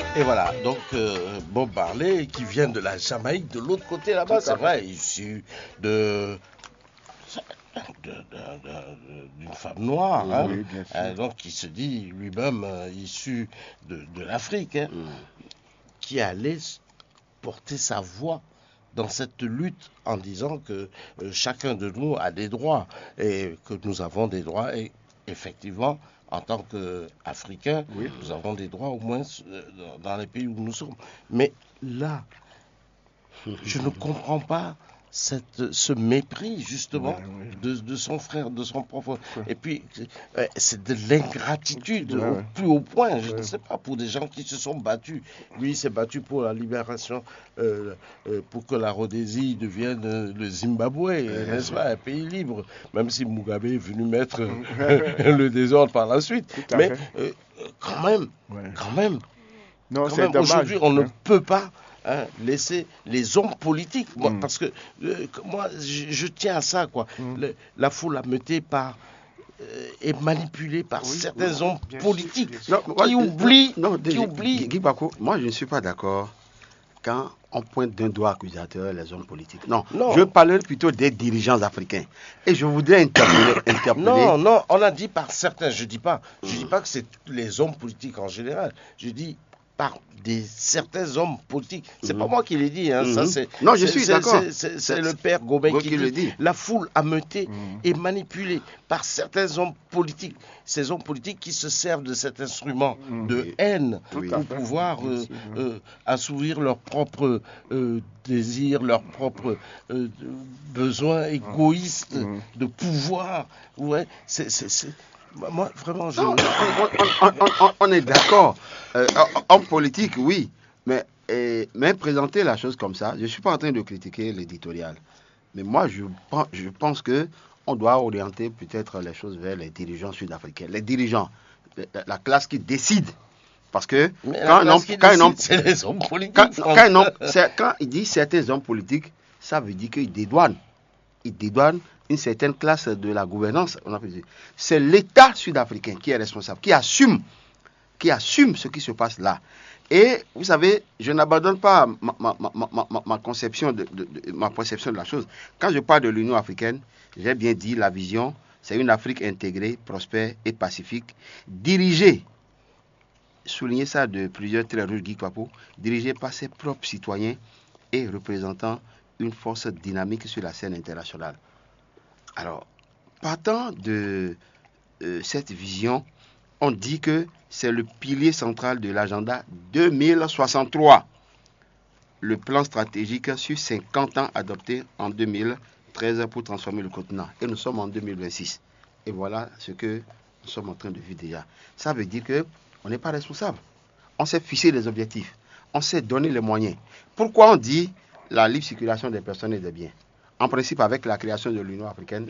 Et voilà, donc Bob Marley qui vient de la Jamaïque, de l'autre côté là-bas, c'est vrai, issu de, d'une femme noire, hein, Oui, bien sûr. donc qui se dit lui-même issu de l'Afrique, hein, qui allait porter sa voix dans cette lutte en disant que chacun de nous a des droits et que nous avons des droits et effectivement en tant qu'Africains, Oui. nous avons des droits au moins dans les pays où nous sommes. Mais là, je ne comprends pas ce mépris justement de son frère, de son propre. Et puis, c'est de l'ingratitude au plus haut point. Je ne sais pas, pour des gens qui se sont battus. Lui, il s'est battu pour la libération, pour que la Rhodésie devienne le Zimbabwe, n'est-ce pas, un pays libre. Même si Mugabe est venu mettre le désordre par la suite. Mais quand même, quand même. Non, Quand même, aujourd'hui, on ne peut pas laisser les hommes politiques, moi, parce que moi, je tiens à ça, quoi. La foule ameutée par est manipulée par certains hommes politiques qui oublient. Guy Bako, moi, je ne suis pas d'accord quand on pointe d'un doigt accusateur les hommes politiques. Non, je parle plutôt des dirigeants africains. Et je voudrais interpeller. Non, on a dit par certains. Je dis pas que c'est les hommes politiques en général. Je dis par certains hommes politiques. C'est pas moi qui l'ai dit. Hein. Ça, non, je suis d'accord. C'est le père Gobin qui le dit. La foule ameutée est manipulée par certains hommes politiques. Ces hommes politiques qui se servent de cet instrument de haine pour pouvoir assouvir leurs propres désirs, leurs propres besoins égoïstes de pouvoir. Ouais, moi, vraiment, on est d'accord. En politique, oui. Mais présenter la chose comme ça, je ne suis pas en train de critiquer l'éditorial. Mais moi, je pense que on doit orienter peut-être les choses vers les dirigeants sud-africains. Les dirigeants, la classe qui décide. Parce que c'est les hommes politiques. Quand il dit certains hommes politiques, ça veut dire qu'il dédouane. Il dédouane une certaine classe de la gouvernance. C'est l'État sud-africain qui est responsable, qui assume ce qui se passe là. Et vous savez, je n'abandonne pas ma conception ma perception de la chose. Quand je parle de l'Union africaine, j'ai bien dit la vision, c'est une Afrique intégrée, prospère et pacifique, dirigée, souligner ça de plusieurs traits rouges, Guy Kwapo, dirigée par ses propres citoyens et représentant une force dynamique sur la scène internationale. Alors, partant de cette vision, on dit que c'est le pilier central de l'agenda 2063, le plan stratégique sur 50 ans adopté en 2013 pour transformer le continent. Et nous sommes en 2026. Et voilà ce que nous sommes en train de vivre déjà. Ça veut dire qu'on n'est pas responsable. On s'est fixé des objectifs. On s'est donné les moyens. Pourquoi on dit la libre circulation des personnes et des biens? En principe, avec la création de l'Union africaine,